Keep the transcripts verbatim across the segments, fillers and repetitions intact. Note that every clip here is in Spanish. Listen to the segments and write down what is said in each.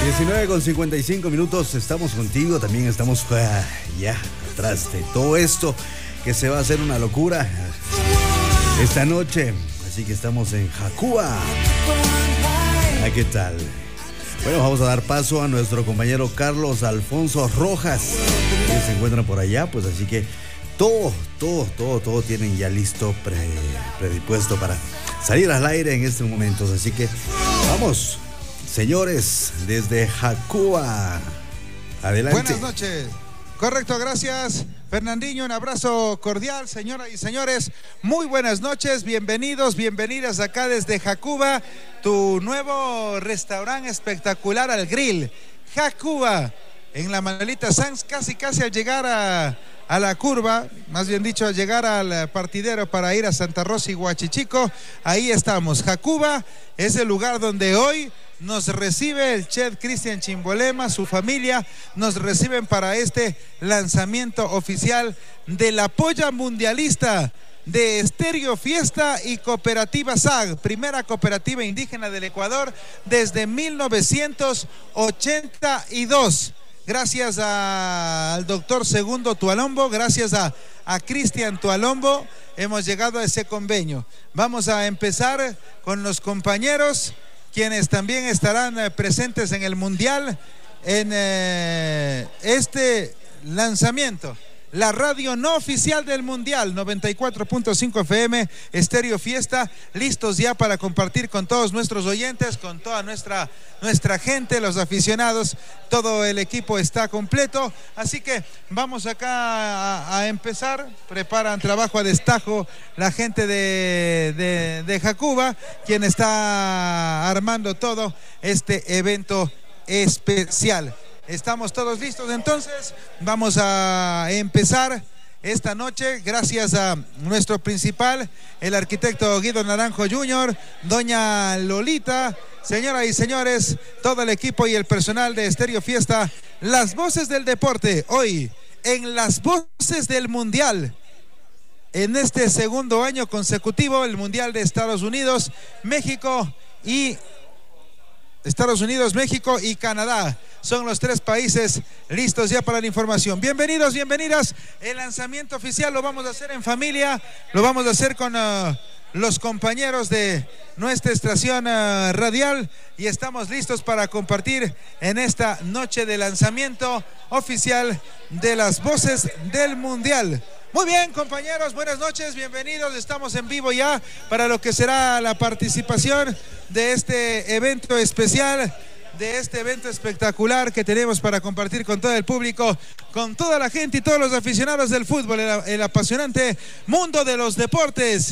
diecinueve con cincuenta y cinco minutos, estamos contigo, también estamos uh, ya atrás de todo esto que se va a hacer una locura esta noche, así que estamos en Jacuba. Ah, ¿qué tal? Bueno, vamos a dar paso a nuestro compañero Carlos Alfonso Rojas, que se encuentra por allá, pues así que todo, todo, todo, todo tienen ya listo, pre, predispuesto para salir al aire en estos momentos, así que vamos. Señores, desde Jacuba, adelante. Buenas noches. Correcto, gracias, Fernandinho. Un abrazo cordial, señoras y señores. Muy buenas noches, bienvenidos, bienvenidas acá desde Jacuba, tu nuevo restaurante espectacular al grill. Jacuba, en la Manuelita Sanz, casi, casi al llegar a, a la curva, más bien dicho, al llegar al partidero para ir a Santa Rosa y Huachichico. Ahí estamos. Jacuba es el lugar donde hoy nos recibe el chef Cristian Chimbolema, su familia, nos reciben para este lanzamiento oficial de la polla mundialista de Estéreo Fiesta y Cooperativa S A G, primera cooperativa indígena del Ecuador desde mil novecientos ochenta y dos. Gracias a, al doctor Segundo Tualombo, gracias a, a Cristian Tualombo, hemos llegado a ese convenio. Vamos a empezar con los compañeros, quienes también estarán eh, presentes en el Mundial, en eh, este lanzamiento. La radio no oficial del Mundial, noventa y cuatro punto cinco F M, Estéreo Fiesta, listos ya para compartir con todos nuestros oyentes, con toda nuestra, nuestra gente, los aficionados. Todo el equipo está completo, así que vamos acá a, a empezar. Preparan trabajo a destajo la gente de, de, de Jacuba, quien está armando todo este evento especial. Estamos todos listos, entonces vamos a empezar esta noche gracias a nuestro principal, el arquitecto Guido Naranjo junior, doña Lolita, señoras y señores, todo el equipo y el personal de Estéreo Fiesta, las voces del deporte, hoy en las voces del Mundial. En este segundo año consecutivo, el Mundial de Estados Unidos, México y Estados Unidos, México y Canadá. Son los tres países listos ya para la información. Bienvenidos, bienvenidas. El lanzamiento oficial lo vamos a hacer en familia, lo vamos a hacer con uh, los compañeros de nuestra estación uh, radial y estamos listos para compartir en esta noche de lanzamiento oficial de las voces del Mundial. Muy bien, compañeros, buenas noches, bienvenidos. Estamos en vivo ya para lo que será la participación de este evento especial, de este evento espectacular que tenemos para compartir con todo el público, con toda la gente y todos los aficionados del fútbol, el, el apasionante mundo de los deportes.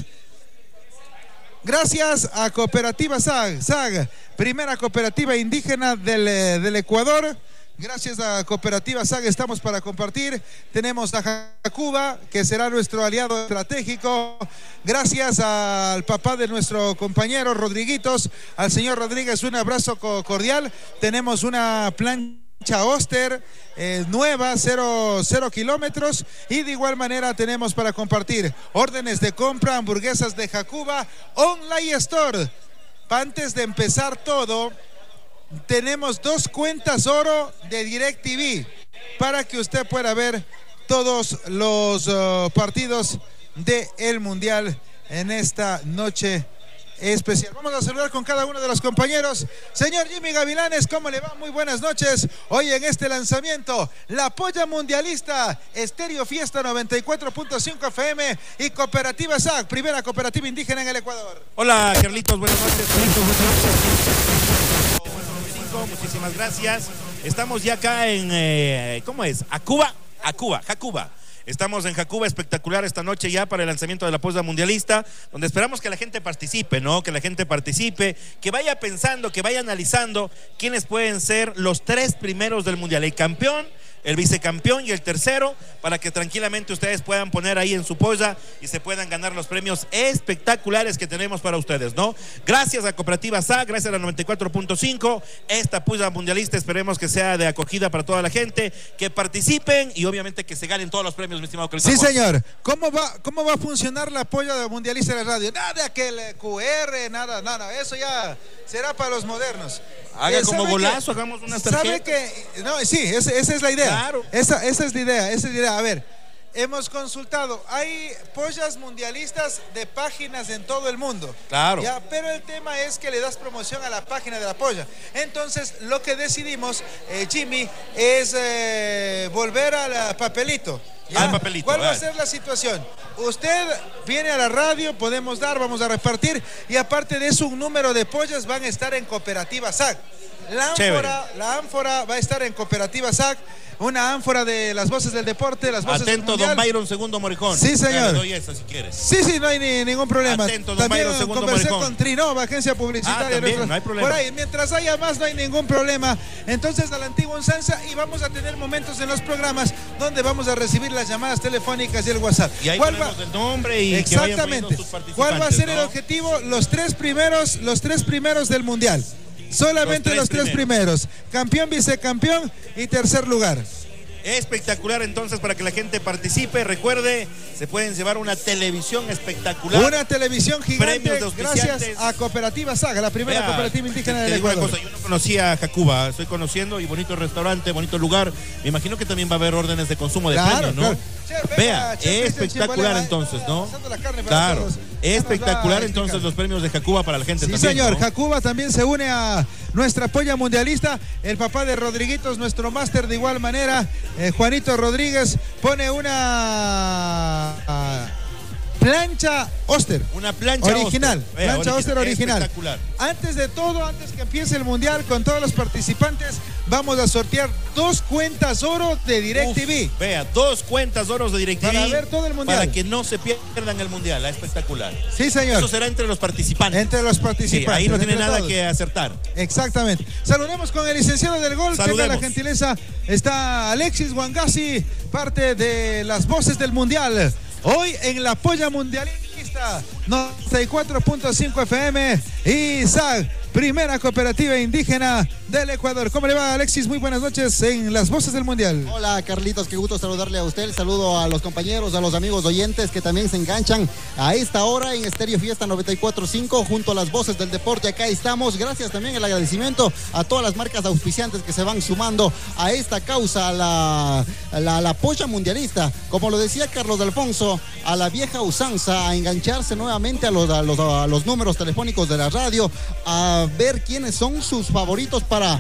Gracias a Cooperativa S A G, S A G, primera cooperativa indígena del, del Ecuador. Gracias a Cooperativa S A G estamos para compartir. Tenemos a Jacuba, que será nuestro aliado estratégico. Gracias al papá de nuestro compañero Rodriguitos, al señor Rodríguez, un abrazo cordial. Tenemos una plancha Oster eh, nueva, cero, cero kilómetros. Y de igual manera tenemos para compartir órdenes de compra, hamburguesas de Jacuba, Online Store. Antes de empezar todo, tenemos dos cuentas oro de DirecTV para que usted pueda ver todos los uh, partidos del Mundial en esta noche especial. Vamos a saludar con cada uno de los compañeros. Señor Jimmy Gavilanes, ¿cómo le va? Muy buenas noches. Hoy en este lanzamiento, la polla mundialista, Estéreo Fiesta noventa y cuatro punto cinco F M y Cooperativa S A G, primera cooperativa indígena en el Ecuador. Hola, Carlitos, buenas noches. Carlitos, buenas noches. Muchísimas gracias. Estamos ya acá en, eh, ¿cómo es? Jacuba, Jacuba, Jacuba. Estamos en Jacuba, espectacular esta noche ya para el lanzamiento de la polla mundialista, donde esperamos que la gente participe, ¿no? Que la gente participe, que vaya pensando, que vaya analizando quiénes pueden ser los tres primeros del mundial. El campeón, el vicecampeón y el tercero, para que tranquilamente ustedes puedan poner ahí en su polla y se puedan ganar los premios espectaculares que tenemos para ustedes, ¿no? Gracias a Cooperativa S A C, gracias a la noventa y cuatro punto cinco, esta puya mundialista esperemos que sea de acogida para toda la gente, que participen y obviamente que se ganen todos los premios, mi estimado Carlitos. Sí, señor. ¿Cómo va, cómo va a funcionar la polla mundialista de la radio? Nada de aquel Q R, nada, nada, eso ya será para los modernos. Haga Eh, como ¿sabe golazo, que, hagamos unas ¿sabe tarjetas. que? No, sí, esa, esa es la idea. Claro. Esa, esa es la idea, esa es la idea. A ver, hemos consultado, hay pollas mundialistas de páginas en todo el mundo. Claro. Ya, pero el tema es que le das promoción a la página de la polla. Entonces, lo que decidimos, eh, Jimmy, es eh, volver al papelito. ¿Ya? Al papelito. ¿Cuál va a vale. ser la situación? Usted viene a la radio, podemos dar, vamos a repartir, y aparte de eso, un número de pollas van a estar en Cooperativa S A C. La ánfora, la ánfora va a estar en Cooperativa S A C, una ánfora de las voces del deporte, las voces Atento, del mundial. don Byron Segundo Morejón. Sí, señor. Ya le doy esa si quieres. Sí, sí, no hay ni, ningún problema. Atento, don También Byron Segundo conversé Morejón. con Trinova, agencia publicitaria. Ah, también, nuestra- no hay problema. Por ahí, mientras haya más, no hay ningún problema. Entonces, a la antigua usanza, y vamos a tener momentos en los programas donde vamos a recibir las llamadas telefónicas y el WhatsApp. Y ahí ¿Cuál ponemos va? el nombre y que vayan poniendo Exactamente. sus participantes, ¿Cuál va a ser ¿no? el objetivo? Los tres primeros, los tres primeros del mundial. Solamente Los los tres tres, primeros. Campeón, vicecampeón y tercer lugar. Espectacular entonces para que la gente participe. Recuerde, se pueden llevar una televisión espectacular. Una televisión gigante Premios de auspiciantes. gracias a Cooperativa Saga, la primera Vea, cooperativa indígena te del digo una Ecuador. cosa, yo no conocía a Jacuba, estoy conociendo, y bonito restaurante, bonito lugar. Me imagino que también va a haber órdenes de consumo de Claro, premios, ¿no? claro. Chef, venga, Vea, Chef Cristian espectacular Chimbolea, entonces, eh, ¿no? asando la carne para Claro, todos. Ya nos va a espectacular explicar. entonces los premios de Jacuba para la gente Sí, también, señor. ¿no? Jacuba también se une a nuestra polla mundialista. El papá de Rodriguitos, nuestro máster de igual manera, eh, Juanito Rodríguez, pone una ah, plancha Oster. Una plancha original. Oster. Vea, Plancha Oster original. Espectacular. Antes de todo, antes que empiece el mundial, con todos los participantes, vamos a sortear dos cuentas oro de DirecTV. Uf, vea, dos cuentas oros de DirecTV. Para ver todo el mundial. Para que no se pierdan el mundial, la espectacular. Sí, señor. Eso será entre los participantes. Entre los Sí, participantes. ahí no tiene entre nada todos. que acertar. Exactamente. Saludemos con el licenciado del gol. Tenga Saludemos. la gentileza. Está Alexis Wangasi, parte de las voces del mundial. Hoy en la polla mundialista, noventa y cuatro punto cinco F M y S A C, primera cooperativa indígena del Ecuador. ¿Cómo le va, Alexis? Muy buenas noches en las voces del mundial. Hola, Carlitos, qué gusto saludarle a usted. El saludo a los compañeros, a los amigos oyentes que también se enganchan a esta hora en Estéreo Fiesta noventa y cuatro punto cinco junto a las voces del deporte. Acá estamos. Gracias también el agradecimiento a todas las marcas auspiciantes que se van sumando a esta causa, a la, a la, a la polla mundialista. Como lo decía Carlos Alfonso, a la vieja usanza, a engancharse nuevamente a los, a los, a los números telefónicos de la radio, a ver quiénes son sus favoritos para,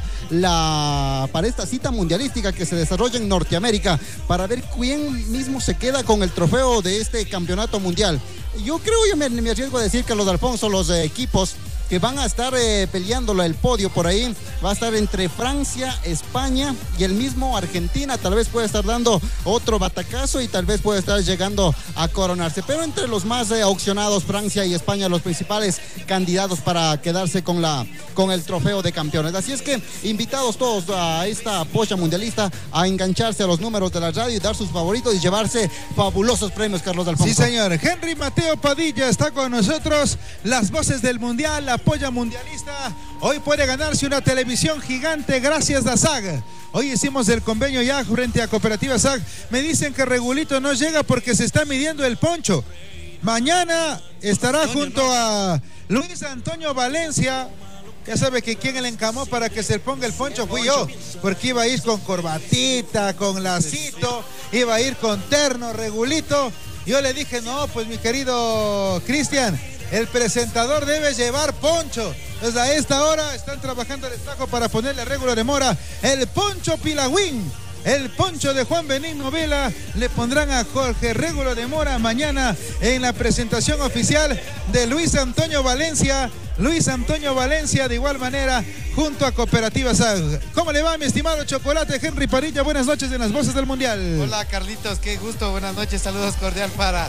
la, para esta cita mundialística que se desarrolla en Norteamérica, para ver quién mismo se queda con el trofeo de este campeonato mundial. Yo creo, yo me, me arriesgo a decir, Carlos Alfonso, los eh, equipos que van a estar eh, peleándolo el podio por ahí, va a estar entre Francia, España y el mismo Argentina. Tal vez puede estar dando otro batacazo y tal vez puede estar llegando a coronarse, pero entre los más eh, auccionados, Francia y España, los principales candidatos para quedarse con, la, con el trofeo de campeones. Así es que invitados todos a esta polla mundialista a engancharse a los números de la radio y dar sus favoritos y llevarse fabulosos premios, Carlos Alfonso. Sí, señor. Henry Mateo Padilla está con nosotros. Las voces del mundial, la polla mundialista. Hoy puede ganarse una televisión gigante gracias a S A G. Hoy hicimos el convenio ya frente a Cooperativa S A G. Me dicen que Regulito no llega porque se está midiendo el poncho. Mañana estará junto a Luis Antonio Valencia. Ya sabe que quien le encamó para que se ponga el poncho fui yo, porque iba a ir con corbatita, con lacito, iba a ir con terno, Regulito. Yo le dije, no, pues mi querido Cristian, el presentador debe llevar poncho. Entonces a esta hora están trabajando el estajo para ponerle a Regulo de Mora el poncho Pilagüín. El poncho de Juan Benigno Vela le pondrán a Jorge Regulo de Mora mañana en la presentación oficial de Luis Antonio Valencia. Luis Antonio Valencia de igual manera junto a Cooperativa S A G. ¿Cómo le va, mi estimado Chocolate? Henry Parilla, buenas noches en las voces del mundial. Hola, Carlitos, qué gusto, buenas noches, saludos cordial para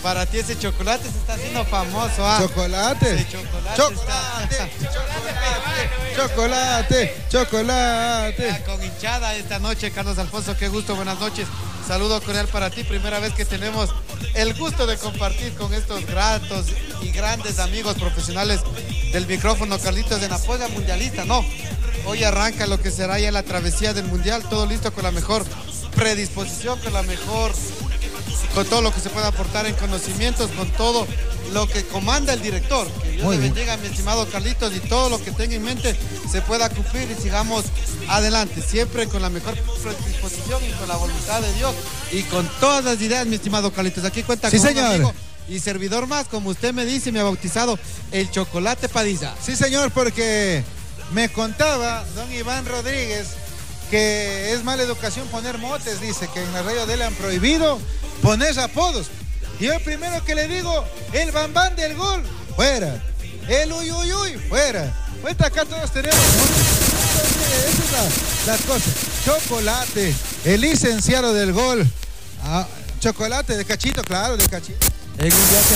Para ti ese chocolate se está haciendo famoso. ¿Ah? Chocolate. Ese chocolate. Chocolate. Está... Chocolate. Chocolate. Chocolate. Ya, con hinchada esta noche, Carlos Alfonso. Qué gusto, buenas noches. Saludo cordial para ti. Primera vez que tenemos el gusto de compartir con estos gratos y grandes amigos profesionales del micrófono, Carlitos, de Napoya Mundialista. No, hoy arranca lo que será ya la travesía del Mundial. Todo listo con la mejor predisposición, con la mejor... con todo lo que se pueda aportar en conocimientos, con todo lo que comanda el director. Que Dios le bendiga, mi estimado Carlitos, y todo lo que tenga en mente se pueda cumplir y sigamos adelante, siempre con la mejor predisposición y con la voluntad de Dios y con todas las ideas, mi estimado Carlitos. Aquí cuenta sí, con señor. un amigo y servidor más, como usted me dice, me ha bautizado el Chocolate Padilla. Sí, señor, porque me contaba don Iván Rodríguez que es mala educación poner motes, dice que en la radio de él han prohibido poner apodos. Y yo primero que le digo, el bambán del gol, fuera. El uy uy uy, fuera. Cuenta, acá todos tenemos motes. Esas son la, las cosas. Chocolate, el licenciado del gol. Ah, chocolate de cachito, claro, de cachito. En un viaje a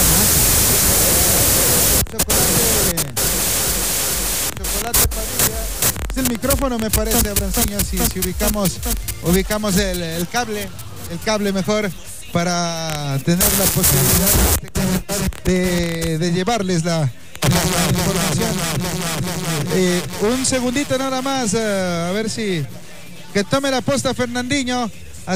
más. Chocolate. Chocolate Padilla. Es el micrófono, me parece, Abranciño, si, si ubicamos, ubicamos el, el cable, el cable mejor, para tener la posibilidad de, de llevarles la, la información. Eh, un segundito nada más, uh, a ver si que tome la posta Fernandinho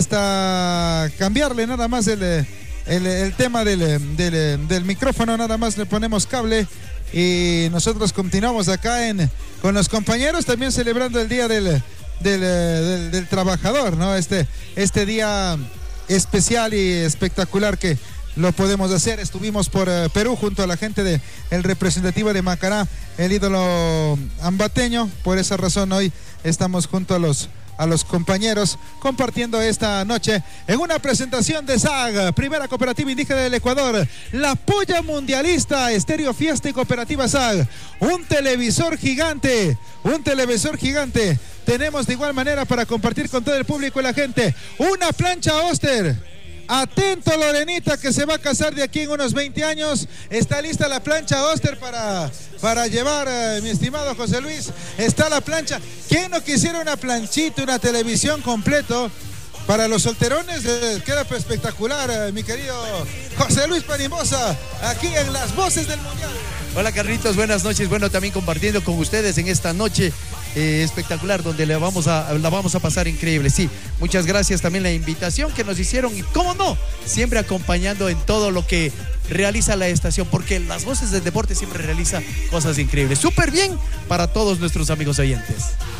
hasta cambiarle nada más el, el, el tema del, del, del micrófono, nada más le ponemos cable y nosotros continuamos acá en, con los compañeros también celebrando el día del, del, del, del trabajador, ¿no? Este, este día especial y espectacular que lo podemos hacer. Estuvimos por uh, Perú junto a la gente del de, representativo de Macará, el ídolo ambateño. Por esa razón hoy estamos junto a los a los compañeros compartiendo esta noche en una presentación de S A G, primera cooperativa indígena del Ecuador, la polla mundialista, Estéreo Fiesta y Cooperativa S A G, un televisor gigante, un televisor gigante. Tenemos de igual manera para compartir con todo el público y la gente una plancha Oster. Atento, Lorenita, que se va a casar de aquí en unos veinte años. Está lista la plancha Oster para, para llevar, eh, mi estimado José Luis. Está la plancha. ¿Quién no quisiera una planchita, una televisión completo? Para los solterones eh, queda espectacular, eh, mi querido José Luis Panimosa, aquí en Las Voces del Mundial. Hola Carlitos, buenas noches. Bueno, también compartiendo con ustedes en esta noche eh, espectacular donde le vamos a, la vamos a pasar increíble. Sí, muchas gracias también la invitación que nos hicieron y cómo no, siempre acompañando en todo lo que realiza la estación, porque Las Voces del Deporte siempre realiza cosas increíbles. Súper bien para todos nuestros amigos oyentes.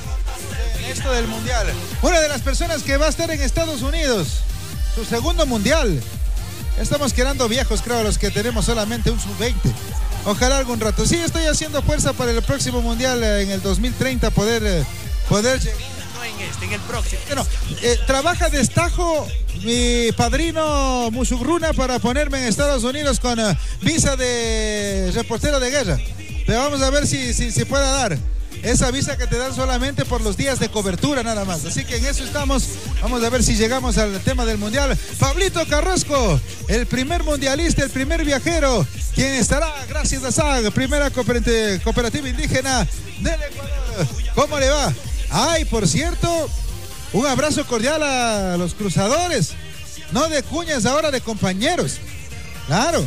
Esto del Mundial, una de las personas que va a estar en Estados Unidos, su segundo Mundial. Estamos quedando viejos, creo, los que tenemos solamente un sub veinte. Ojalá algún rato. Sí, estoy haciendo fuerza para el próximo Mundial eh, en el dos mil treinta poder, poder llegar. No en este, en el próximo. Bueno, eh, trabaja destajo mi padrino Musugruna para ponerme en Estados Unidos con uh, visa de reportero de guerra. Pero vamos a ver si, si, si pueda dar. Esa visa que te dan solamente por los días de cobertura nada más. Así que en eso estamos. Vamos a ver si llegamos al tema del Mundial. Pablito Carrasco, el primer mundialista, el primer viajero, quien estará, gracias a S A G, primera cooperativa indígena del Ecuador. ¿Cómo le va? Ay, por cierto, un abrazo cordial a los cruzadores. No de cuñas, ahora de compañeros. Claro.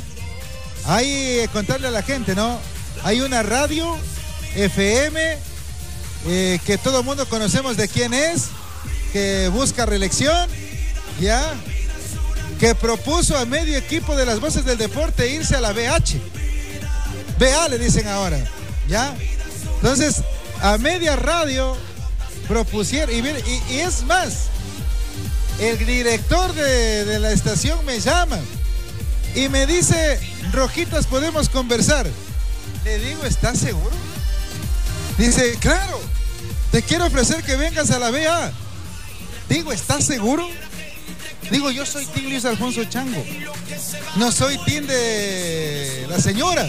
Hay contarle a la gente, ¿no? Hay una radio F M, eh, que todo el mundo conocemos de quién es, que busca reelección, ya, que propuso a medio equipo de Las Voces del Deporte irse a la B H. B A le dicen ahora, ya. Entonces, a media radio propusieron, y, y, y es más, el director de, de la estación me llama y me dice, Rojitas, ¿podemos conversar? Le digo, ¿estás seguro? Dice, claro, te quiero ofrecer que vengas a la B A. Digo, ¿estás seguro? Digo, yo soy Team Luis Alfonso Chango. No soy Team de la señora.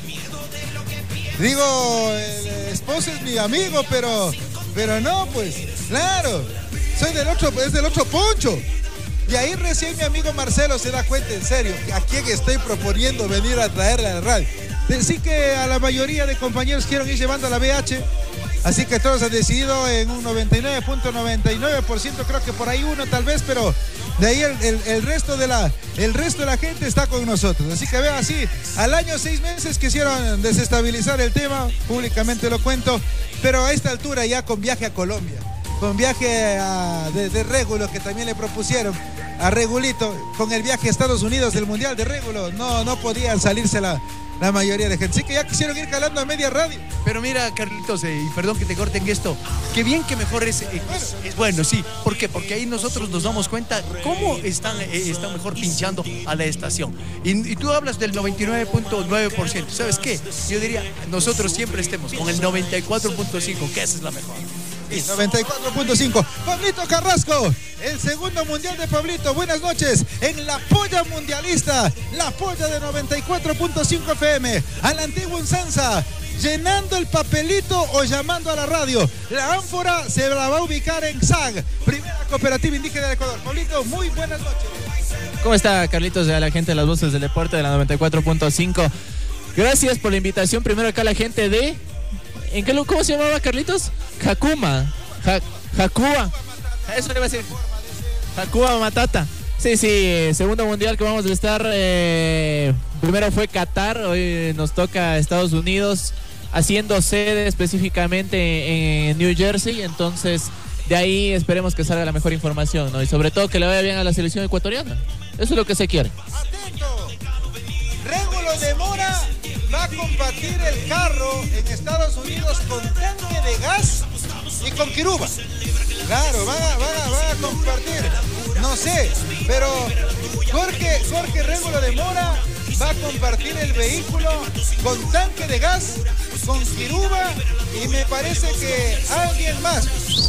Digo, el esposo es mi amigo, pero, pero no, pues, claro. Soy del otro, es del otro poncho. Y ahí recién mi amigo Marcelo se da cuenta, en serio, a quién estoy proponiendo venir a traerle a la radio. Decí que a la mayoría de compañeros quieren ir llevando a la B H, así que todos han decidido en un noventa y nueve punto noventa y nueve por ciento, creo que por ahí uno tal vez, pero de ahí el, el, el, resto de la, el resto de la gente está con nosotros. Así que vea, así, al año seis meses quisieron desestabilizar el tema, públicamente lo cuento, pero a esta altura ya con viaje a Colombia, con viaje a, de, de Régulo, que también le propusieron a Regulito, con el viaje a Estados Unidos del Mundial de Régulo, no, no podían salirse la, la mayoría de gente. Así que ya quisieron ir calando a media radio. Pero mira, Carlitos, eh, y perdón que te corten esto, que bien que mejor es, eh, es, es bueno, sí. ¿Por qué? Porque ahí nosotros nos damos cuenta cómo están, eh, están mejor pinchando a la estación. Y, y tú hablas del noventa y nueve punto nueve por ciento. ¿Sabes qué? Yo diría, nosotros siempre estemos con el noventa y cuatro punto cinco por ciento, que esa es la mejor. noventa y cuatro punto cinco. Pablito Carrasco, el segundo mundial de Pablito. Buenas noches en la polla mundialista, la polla de noventa y cuatro punto cinco F M, a la antigua usanza, llenando el papelito o llamando a la radio. La ánfora se la va a ubicar en S A G, primera cooperativa indígena del Ecuador. Pablito, muy buenas noches. ¿Cómo está, Carlitos, a la gente de las voces del deporte de la noventa y cuatro punto cinco? Gracias por la invitación. Primero acá la gente de... ¿En qué, ¿Cómo se llamaba, Carlitos? Jacuma. Ja, Jacuba. Eso le iba a decir. Jacuba Matata. Sí, sí, segundo mundial que vamos a estar. Eh, primero fue Qatar, hoy nos toca Estados Unidos, haciendo sede específicamente en New Jersey. Entonces, de ahí esperemos que salga la mejor información, ¿no? Y sobre todo que le vaya bien a la selección ecuatoriana. Eso es lo que se quiere. Atento. Régulo de Mora va a compartir el carro en Estados Unidos con tanque de gas y con Quiruba. Claro, van a, van a, van a compartir. No sé, pero Jorge, Jorge Régulo de Mora va a compartir el vehículo con tanque de gas, con Quiruba y me parece que alguien más.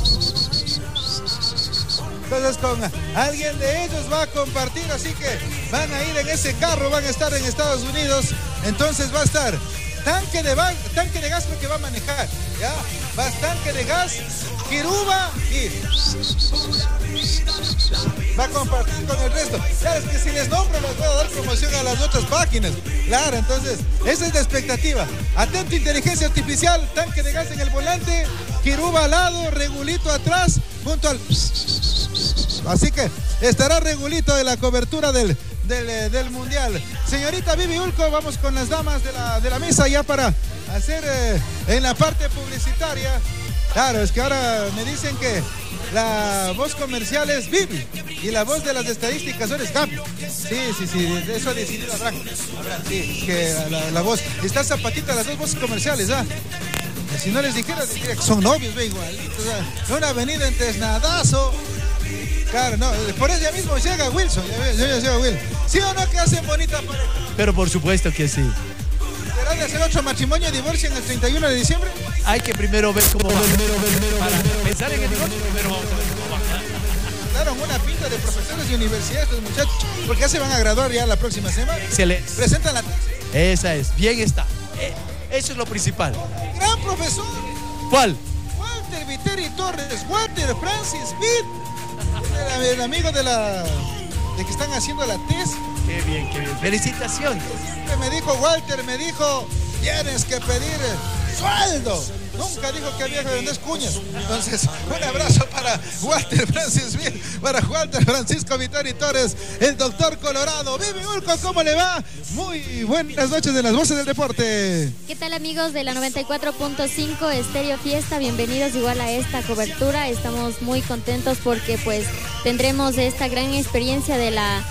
Entonces con alguien de ellos va a compartir, así que van a ir en ese carro, van a estar en Estados Unidos. Entonces va a estar tanque de, tanque de gas porque va a manejar, ¿ya? Va a estar tanque de gas, Quiruba y va a compartir con el resto. Claro, es que si les nombro les voy a dar promoción a las otras páginas. Claro, entonces esa es la expectativa. Atento, inteligencia artificial, tanque de gas en el volante, Quiruba al lado, Regulito atrás, junto al... Así que estará Regulito de la cobertura del, del, del Mundial. Señorita Vivi Ulco, vamos con las damas de la, de la mesa ya para hacer eh, en la parte publicitaria. Claro, es que ahora me dicen que la voz comercial es Vivi y la voz de las estadísticas son Gaby. Sí, sí, sí, eso ha decidido Abraham. Sí, que la, la voz, está zapatita las dos voces comerciales, ¿ah? Si no les dijera, diría que son novios, ve igualitos. O sea, una avenida en Tesnadazo. Claro, no, por eso ya mismo llega Wilson, ya, ya, ya llega Will. ¿Sí o no que hacen bonita pareja? Pero por supuesto que sí. ¿Será de hacer otro matrimonio y divorcio en el treinta y uno de diciembre? Hay que primero ver cómo va. Primero, primero, Para primero, pensar primero, en el divorcio, primero vamos a ver cómo va. Daron una pinta de profesores de universidad estos muchachos, porque ya se van a graduar ya la próxima semana. Se le... Presentan la tesis. Esa es, bien está. Eh, eso es lo principal. Gran profesor. ¿Cuál? Walter Viteri Torres, Walter Francis Pitt. El, el amigo de la de que están haciendo la tesis. Qué bien, qué bien. Felicitaciones. Me dijo Walter, me dijo, tienes que pedir sueldo. Nunca dijo que había que vender cuñas. Entonces, un abrazo para Walter Francis Pitt, para Walter Francisco Viteri Torres, el doctor Colorado. Vivi Ulco, ¿cómo le va? Muy buenas noches de las voces del deporte. ¿Qué tal, amigos de la noventa y cuatro punto cinco Estéreo Fiesta? Bienvenidos igual a esta cobertura. Estamos muy contentos porque pues tendremos esta gran experiencia de la,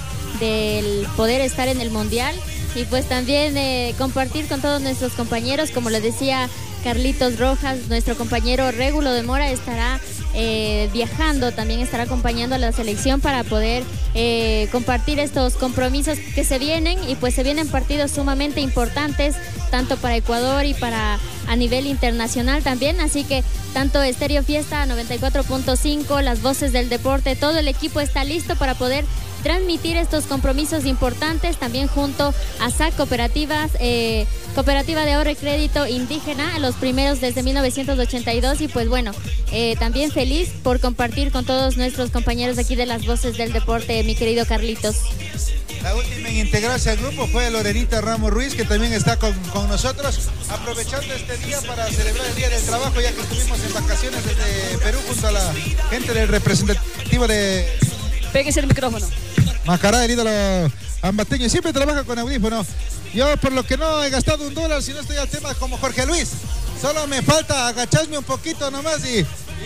del poder estar en el Mundial y pues también eh, compartir con todos nuestros compañeros. Como les decía Carlitos Rojas, nuestro compañero Régulo de Mora estará eh, viajando, también estará acompañando a la selección para poder eh, compartir estos compromisos que se vienen, y pues se vienen partidos sumamente importantes tanto para Ecuador y para a nivel internacional también, así que tanto Estéreo Fiesta noventa y cuatro punto cinco, las voces del deporte, todo el equipo está listo para poder transmitir estos compromisos importantes, también junto a S A C Cooperativas, eh, Cooperativa de Ahorro y Crédito Indígena, los primeros desde mil novecientos ochenta y dos y pues bueno, eh, también feliz por compartir con todos nuestros compañeros aquí de las Voces del Deporte, mi querido Carlitos. La última en integrarse al grupo fue Lorenita Ramos Ruiz, que también está con, con nosotros, aprovechando este día para celebrar el Día del Trabajo, ya que estuvimos en vacaciones desde Perú junto a la gente del representativo de... Péguese el micrófono. Macará, el ídolo ambateño, siempre trabaja con audífono. Yo por lo que no he gastado un dólar, si no estoy al tema como Jorge Luis. Solo me falta agacharme un poquito nomás y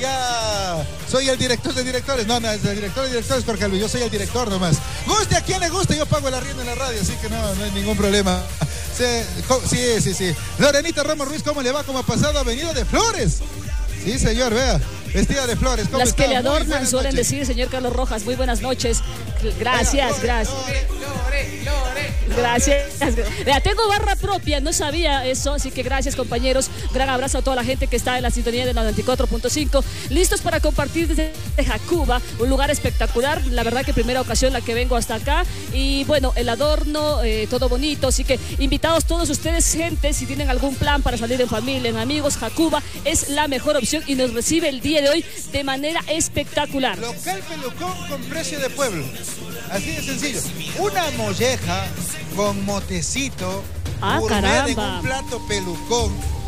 ya soy el director de directores. No, no, el director de directores Jorge Luis, yo soy el director nomás. Guste a quien le guste, yo pago el arriendo en la radio, así que no, no hay ningún problema. Sí, sí, sí. Lorenita Ramos Ruiz, ¿cómo le va? ¿Cómo ha pasado? Ha venido de flores. Sí, señor, vea. Vestida de flores. Las que le adornan suelen decir, señor Carlos Rojas, muy buenas noches. Gracias, lore, gracias. Lore, lore, lore. Gracias. Ya tengo barra propia, no sabía eso, así que gracias, compañeros. Gran abrazo a toda la gente que está en la sintonía de noventa y cuatro punto cinco. Listos para compartir desde Jacuba, un lugar espectacular. La verdad que primera ocasión la que vengo hasta acá. Y bueno, el adorno, eh, todo bonito. Así que invitados todos ustedes, gente, si tienen algún plan para salir en familia, en amigos, Jacuba es la mejor opción y nos recibe el día de hoy de manera espectacular. Local pelucón con precio de pueblo. Así de sencillo. Una molleja con motecito, ah, gourmet en un plato pelucón,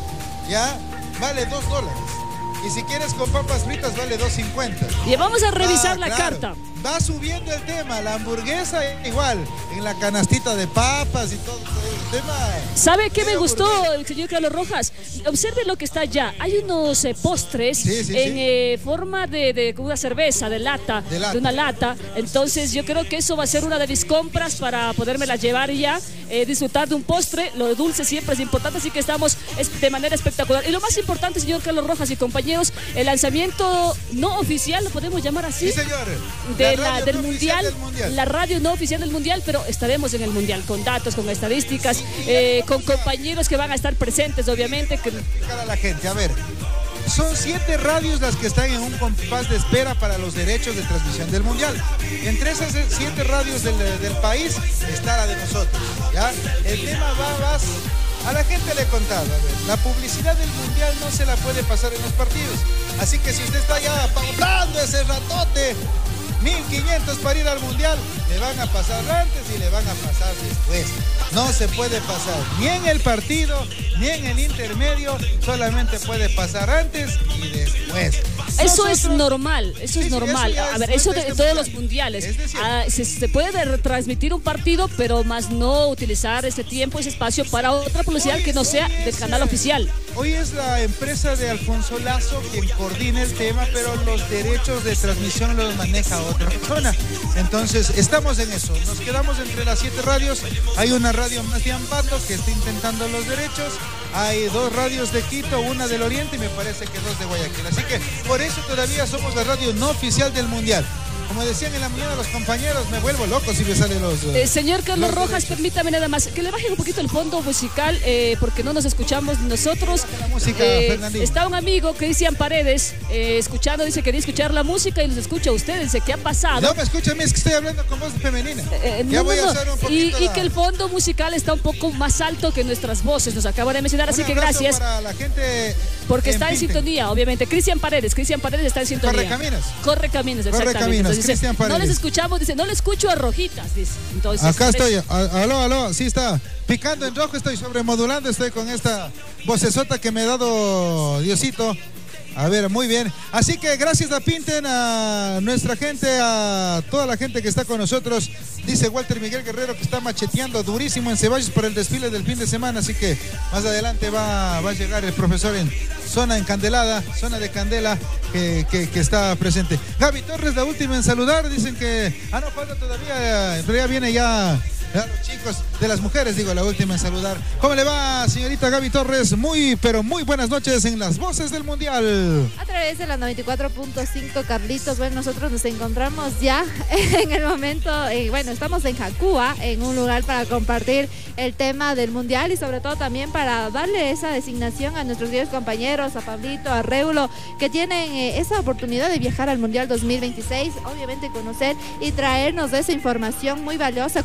ya vale dos dólares. Y si quieres con papas fritas vale dos cincuenta. Y vamos a revisar ah, la claro. carta. Va subiendo el tema, la hamburguesa igual, en la canastita de papas y todo el tema. ¿Sabe qué me gustó, el señor Carlos Rojas? Observe lo que está allá. Hay unos eh, postres sí, sí, en sí. Eh, forma de, de una cerveza, de lata, de lata, de una lata. Entonces yo creo que eso va a ser una de mis compras para podérmela llevar ya, eh, disfrutar de un postre. Lo dulce siempre es importante, así que estamos de manera espectacular. Y lo más importante, señor Carlos Rojas y compañeros, el lanzamiento no oficial, lo podemos llamar así. Sí, señor. De La, del, no mundial, del mundial, la radio no oficial del mundial, pero estaremos en el mundial con datos, con estadísticas, eh, con compañeros que van a estar presentes, obviamente. Que... A la gente, a ver, son siete radios las que están en un compás de espera para los derechos de transmisión del mundial. Entre esas siete radios del, del país está la de nosotros, ¿ya? El tema va más... A la gente le he contado, a ver, la publicidad del mundial no se la puede pasar en los partidos. Así que si usted está ya pautando ese ratote, mil quinientos para ir al mundial, le van a pasar antes y le van a pasar después. No se puede pasar ni en el partido, ni en el intermedio, solamente puede pasar antes y después. Eso Nosotros, es normal, eso sí, es sí, normal. eso a ver, es eso de, este todos mundial. los mundiales. Es decir, ah, se, se puede retransmitir un partido, pero más no utilizar ese tiempo, ese espacio para otra publicidad hoy, que no sea del canal oficial. Hoy es la empresa de Alfonso Lazo quien coordina el tema, pero los derechos de transmisión los maneja otra persona. Entonces, estamos en eso. Nos quedamos entre las siete radios. Hay una radio más de Ambato que está intentando los derechos. Hay dos radios de Quito, una del Oriente y me parece que dos de Guayaquil. Así que por eso todavía somos la radio no oficial del Mundial. Como decían en la mañana los compañeros, me vuelvo loco si me salen los... Uh, eh, señor Carlos los Rojas, derechos. permítame nada más que le bajen un poquito el fondo musical eh, porque no nos escuchamos nosotros. La música, Eh, Fernandín. está un amigo, Cristian Paredes, eh, escuchando, dice que quería escuchar la música y nos escucha a usted, dice ¿qué ha pasado? No me escucha a mí, es que estoy hablando con voz femenina. Eh, ya no, voy no, a hacer un no. poquito Y, y la- que el fondo musical está un poco más alto que nuestras voces, nos acaba de mencionar, así Un que abrazo gracias. para la gente Porque está en Pinten. sintonía, obviamente. Cristian Paredes, Cristian Paredes está en sintonía. Corre caminos. Corre caminos, Corre exactamente. caminos, Entonces, dice, Cristian no Paredes. les escuchamos, dice, no le escucho a Rojitas, dice. Entonces, Acá por estoy, eso- a- aló, aló, sí está picando en rojo, estoy sobremodulando, estoy con esta vocesota que me ha dado Diosito. A ver, muy bien. Así que gracias a Pinten, a nuestra gente, a toda la gente que está con nosotros. Dice Walter Miguel Guerrero que está macheteando durísimo en Ceballos por el desfile del fin de semana. Así que más adelante va, va a llegar el profesor en zona encandelada, zona de candela, que, que, que está presente. Gaby Torres, la última en saludar. Dicen que, ah, no, falta todavía, en realidad viene ya... A los chicos de las mujeres, digo, la última en saludar. ¿Cómo le va, señorita Gaby Torres? Muy, pero muy buenas noches en las voces del Mundial. A través de la noventa y cuatro punto cinco, Carlitos, bueno, nosotros nos encontramos ya en el momento, eh, bueno, estamos en Jacuba, en un lugar para compartir el tema del Mundial y sobre todo también para darle esa designación a nuestros queridos compañeros, a Pablito, a Reulo, que tienen eh, esa oportunidad de viajar al Mundial dos mil veintiséis, obviamente conocer y traernos esa información muy valiosa, conocer a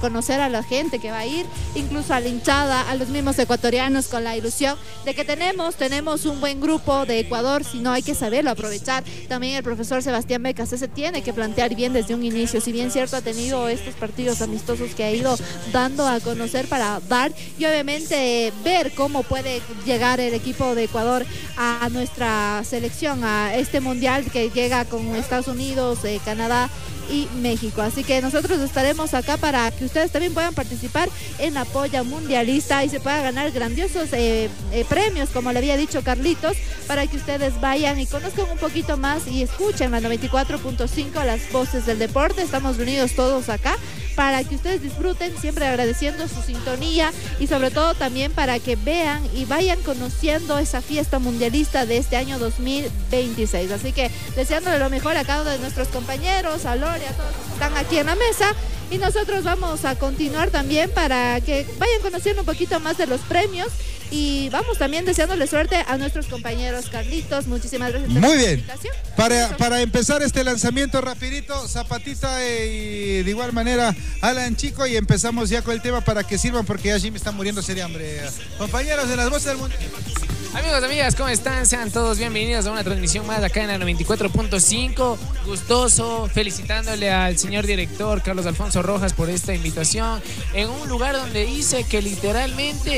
la gente que va a ir, incluso a la hinchada, a los mismos ecuatorianos, con la ilusión de que tenemos, tenemos un buen grupo de Ecuador, si no hay que saberlo aprovechar. También el profesor Sebastián Becas se tiene que plantear bien desde un inicio, si bien cierto ha tenido estos partidos amistosos que ha ido dando a conocer para dar y obviamente ver cómo puede llegar el equipo de Ecuador a nuestra selección, a este mundial que llega con Estados Unidos, eh, Canadá y México. Así que nosotros estaremos acá para que ustedes también puedan participar en la polla mundialista y se puedan ganar grandiosos eh, eh, premios, como le había dicho Carlitos, para que ustedes vayan y conozcan un poquito más y escuchen la noventa y cuatro punto cinco, las voces del deporte. Estamos unidos todos acá para que ustedes disfruten, siempre agradeciendo su sintonía y sobre todo también para que vean y vayan conociendo esa fiesta mundialista de este año dos mil veintiséis. Así que deseándole lo mejor a cada uno de nuestros compañeros, a Lore, a todos los que están aquí en la mesa, y nosotros vamos a continuar también para que vayan conociendo un poquito más de los premios y vamos también deseándole suerte a nuestros compañeros. Carlitos, muchísimas gracias. Muy bien. Para, para empezar este lanzamiento rapidito, Zapatita eh, y de igual manera Alan Chico, y empezamos ya con el tema para que sirvan porque ya Jimmy está muriéndose de hambre. Compañeros de las voces del mundo. Amigos, amigas, ¿cómo están? Sean todos bienvenidos a una transmisión más acá en la noventa y cuatro punto cinco. Gustoso, felicitándole al señor director Carlos Alfonso Rojas por esta invitación en un lugar donde dice que literalmente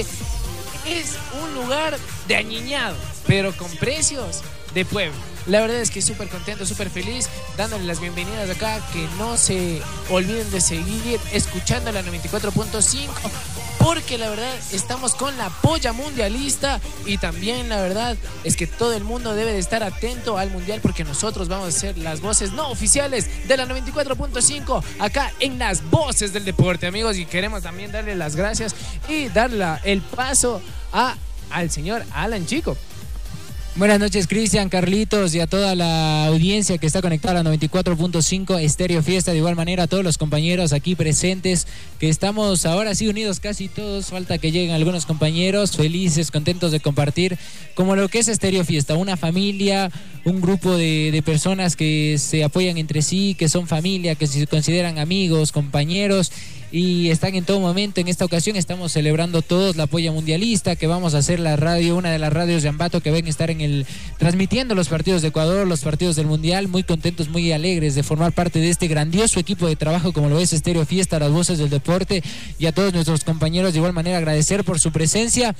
es un lugar de añiñado, pero con precios de pueblo. La verdad es que súper contento, súper feliz, dándole las bienvenidas acá, que no se olviden de seguir escuchando la noventa y cuatro punto cinco, porque la verdad estamos con la polla mundialista y también la verdad es que todo el mundo debe de estar atento al mundial porque nosotros vamos a ser las voces no oficiales de la noventa y cuatro punto cinco acá en las voces del deporte, amigos, y queremos también darle las gracias y darle el paso a, al señor Alan Chico. Buenas noches, Cristian, Carlitos y a toda la audiencia que está conectada a la noventa y cuatro punto cinco Estéreo Fiesta. De igual manera a todos los compañeros aquí presentes, que estamos ahora sí unidos casi todos. Falta que lleguen algunos compañeros, felices, contentos de compartir como lo que es Estéreo Fiesta, una familia, un grupo de, de personas que se apoyan entre sí, que son familia, que se consideran amigos, compañeros y están en todo momento. En esta ocasión estamos celebrando todos la polla mundialista, que vamos a hacer la radio, una de las radios de Ambato que van a estar en el transmitiendo los partidos de Ecuador, los partidos del mundial. Muy contentos, muy alegres de formar parte de este grandioso equipo de trabajo como lo es Estéreo Fiesta, las voces del deporte, y a todos nuestros compañeros de igual manera agradecer por su presencia.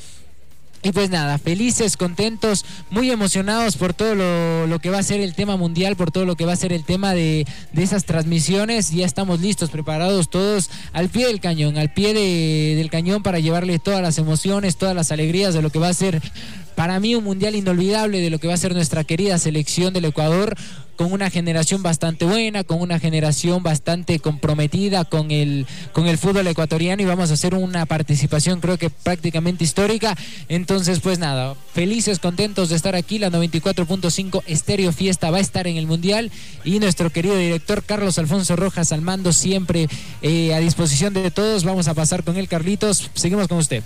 Y pues nada, felices, contentos, muy emocionados por todo lo, lo que va a ser el tema mundial, por todo lo que va a ser el tema de, de esas transmisiones. Ya estamos listos, preparados todos al pie del cañón, al pie de, del cañón para llevarle todas las emociones, todas las alegrías de lo que va a ser para mí un mundial inolvidable, de lo que va a ser nuestra querida selección del Ecuador, con una generación bastante buena, con una generación bastante comprometida con el, con el fútbol ecuatoriano, y vamos a hacer una participación creo que prácticamente histórica. Entonces pues nada, felices, contentos de estar aquí. La noventa y cuatro punto cinco Estéreo Fiesta va a estar en el mundial y nuestro querido director Carlos Alfonso Rojas al mando, siempre eh, a disposición de todos. Vamos a pasar con él, Carlitos, seguimos con usted.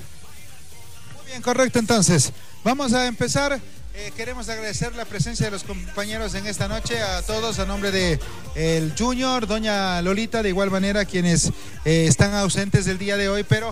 Muy bien, correcto, entonces vamos a empezar. Eh, queremos agradecer la presencia de los compañeros en esta noche, a todos, a nombre de el Junior, doña Lolita, de igual manera quienes eh, están ausentes del día de hoy, pero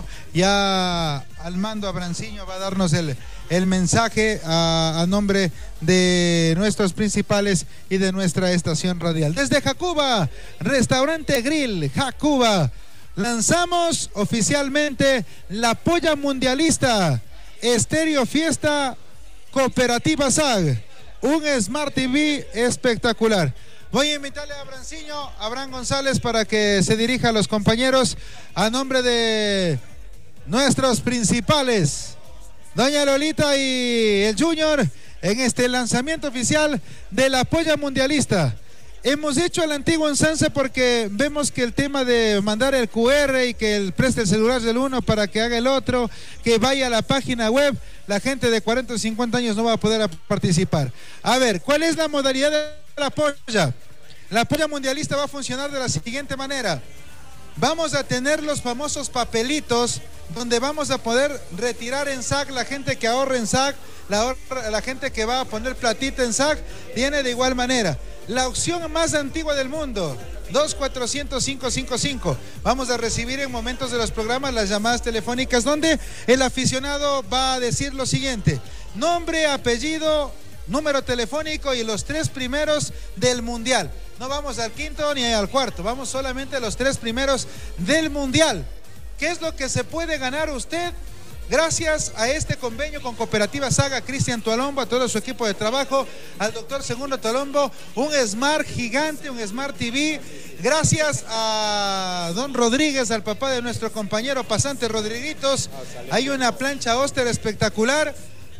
ya al mando Abranciño va a darnos el, el mensaje a, a nombre de nuestros principales y de nuestra estación radial. Desde Jacuba, Restaurante Grill Jacuba, lanzamos oficialmente la polla mundialista Estéreo Fiesta Cooperativa S A G, un Smart T V espectacular. Voy a invitarle a Abranciño, a Abraham González, para que se dirija a los compañeros a nombre de nuestros principales, doña Lolita y el Junior, en este lanzamiento oficial de la polla mundialista. Hemos hecho a la antigua usanza porque vemos que el tema de mandar el cu erre y que el preste el celular del uno para que haga el otro, que vaya a la página web, la gente de cuarenta o cincuenta años no va a poder participar. A ver, ¿cuál es la modalidad de la polla? La polla mundialista va a funcionar de la siguiente manera. Vamos a tener los famosos papelitos donde vamos a poder retirar en S A C, la gente que ahorra en S A C, la, la gente que va a poner platita en S A C, tiene de igual manera. La opción más antigua del mundo, dos cuatrocientos, cinco cinco cinco. Vamos a recibir en momentos de los programas las llamadas telefónicas donde el aficionado va a decir lo siguiente: nombre, apellido, número telefónico y los tres primeros del mundial. No vamos al quinto ni al cuarto, vamos solamente a los tres primeros del mundial. ¿Qué es lo que se puede ganar usted gracias a este convenio con Cooperativa Saga? Cristian Tolombo, a todo su equipo de trabajo, al doctor Segundo Tolombo, un Smart gigante, un Smart T V. Gracias a don Rodríguez, al papá de nuestro compañero pasante Rodriguitos, hay una plancha Oster espectacular.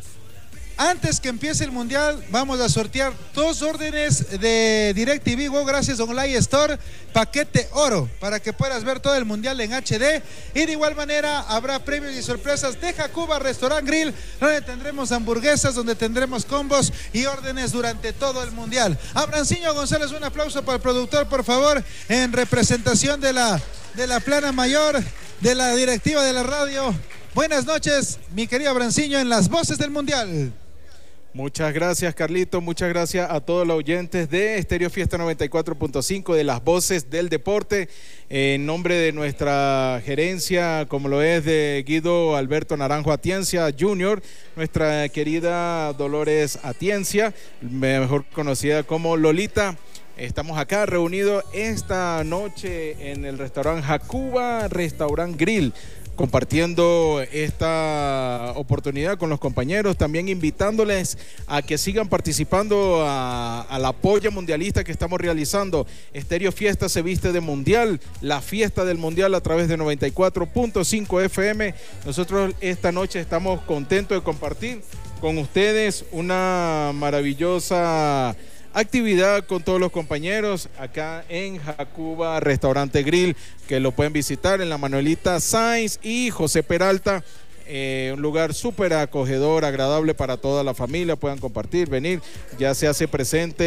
Antes que empiece el mundial, vamos a sortear dos órdenes de DirecTV Go gracias a Online Store, paquete oro, para que puedas ver todo el mundial en H D. Y de igual manera habrá premios y sorpresas de Jacuba Restaurant Grill, donde tendremos hamburguesas, donde tendremos combos y órdenes durante todo el mundial. A Branciño González, un aplauso para el productor, por favor, en representación de la, de la plana mayor, de la directiva de la radio. Buenas noches, mi querido Branciño, en las voces del mundial. Muchas gracias, Carlito, muchas gracias a todos los oyentes de Estéreo Fiesta noventa y cuatro punto cinco, de las voces del deporte. En nombre de nuestra gerencia, como lo es de Guido Alberto Naranjo Atiencia junior, nuestra querida Dolores Atiencia, mejor conocida como Lolita. Estamos acá reunidos esta noche en el restaurante Jacuba Restaurant Grill, compartiendo esta oportunidad con los compañeros, también invitándoles a que sigan participando a, a la polla mundialista que estamos realizando. Estéreo Fiesta se viste de mundial, la fiesta del mundial a través de noventa y cuatro punto cinco F M. Nosotros esta noche estamos contentos de compartir con ustedes una maravillosa actividad con todos los compañeros acá en Jacuba Restaurante Grill, que lo pueden visitar en la Manuelita Sáenz y José Peralta. Eh, un lugar súper acogedor, agradable para toda la familia, puedan compartir, venir. Ya se hace presente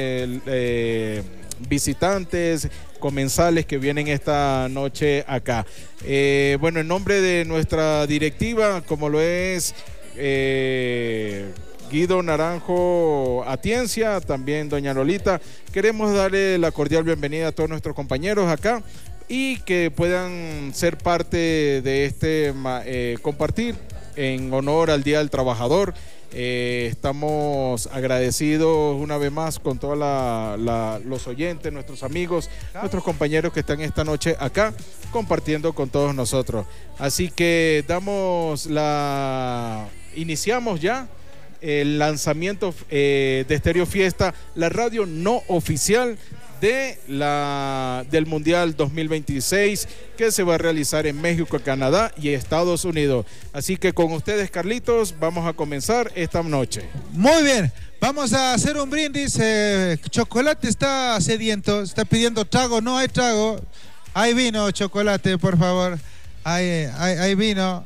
eh, visitantes, comensales que vienen esta noche acá. Eh, bueno, en nombre de nuestra directiva, como lo es Eh, Guido Naranjo Atiencia, también doña Lolita, queremos darle la cordial bienvenida a todos nuestros compañeros acá y que puedan ser parte de este eh, compartir en honor al Día del Trabajador. Eh, estamos agradecidos una vez más con todos los oyentes, nuestros amigos, nuestros compañeros que están esta noche acá compartiendo con todos nosotros. Así que damos la... iniciamos ya el lanzamiento eh, de Estéreo Fiesta, la radio no oficial de la, del Mundial dos mil veintiséis, que se va a realizar en México, Canadá y Estados Unidos. Así que con ustedes, Carlitos, vamos a comenzar esta noche. Muy bien, vamos a hacer un brindis. eh, Chocolate está sediento, está pidiendo trago. No hay trago, hay vino. Chocolate, por favor, hay, hay, hay vino.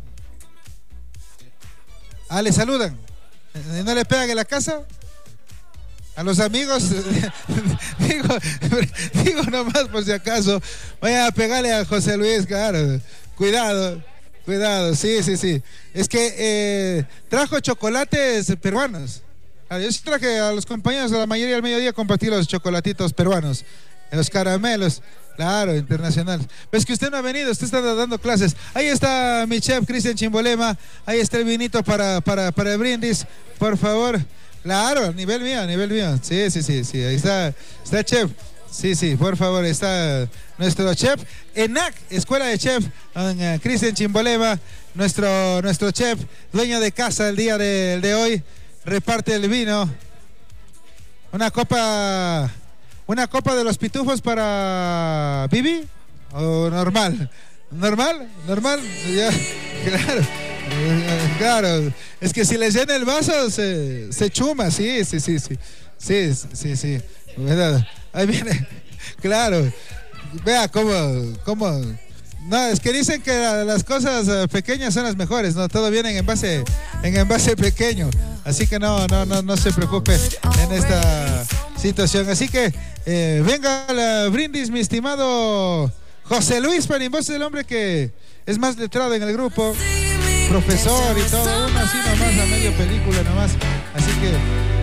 Ah, le saludan. ¿No le pegan en la casa? A los amigos, digo, digo nomás por si acaso, vayan a pegarle a José Luis, claro. Cuidado, cuidado, sí, sí, sí. Es que eh, trajo chocolates peruanos. Yo sí traje a los compañeros de la mayoría del mediodía, compartí los chocolatitos peruanos, los caramelos. Claro, internacional. Pero es que usted no ha venido, usted está dando clases. Ahí está mi chef Cristian Chimbolema. Ahí está el vinito para, para, para el brindis, por favor. Claro, a nivel mío, a nivel mío. Sí, sí, sí, sí. Ahí está, está chef. Sí, sí, por favor, está nuestro chef. ENAC, Escuela de Chef, uh, Cristian Chimbolema, nuestro, nuestro chef, dueño de casa el día de, de hoy. Reparte el vino. Una copa... ¿Una copa de los pitufos para Bibi? ¿O normal? ¿Normal? ¿Normal? Ya, claro. Claro. Es que si le llena el vaso se, se chuma, sí, sí, sí, sí. Sí, sí, sí. ¿Verdad? Ahí viene. Claro. Vea cómo, cómo. No, es que dicen que las cosas pequeñas son las mejores, ¿no? Todo viene en envase, en envase pequeño. Así que no, no, no, no se preocupe en esta situación. Así que eh, venga el brindis, mi estimado José Luis Panimbosa, el hombre que es más letrado en el grupo, profesor y todo, uno así nomás, a medio película nomás. Así que